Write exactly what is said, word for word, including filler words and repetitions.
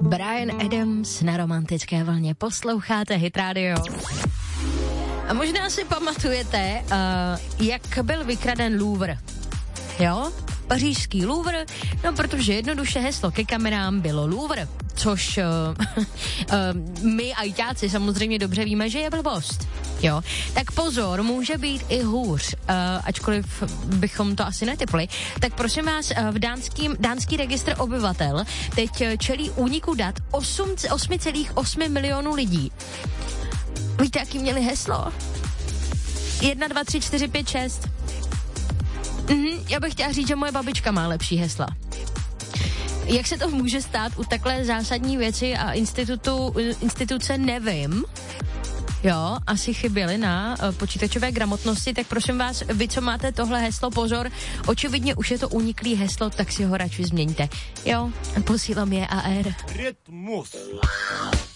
Bryan Adams na romantické vlně. Posloucháte Hit Radio. A možná si pamatujete, uh, jak byl vykraden Louvre. Jo? Pařížský Louvre, no protože jednoduše heslo ke kamerám bylo Louvre, což uh, uh, my ajťáci samozřejmě dobře víme, že je blbost. Jo, tak pozor, může být i hůř, uh, ačkoliv bychom to asi netipli. Tak prosím vás, uh, v dánským, dánský registr obyvatel teď čelí úniku dat osm celá osm milionů lidí. Víte, jaký měli heslo? jedna, dva, tři, čtyři, pět, šest. Mhm, já bych chtěla říct, že moje babička má lepší hesla. Jak se to může stát u takhle zásadní věci a institutu, instituce, nevím. Jo, asi chyběli na uh, počítačové gramotnosti, tak prosím vás, vy, co máte tohle heslo, pozor, očividně už je to uniklý heslo, tak si ho radši změňte. Jo, posílám je A R. Rytmus.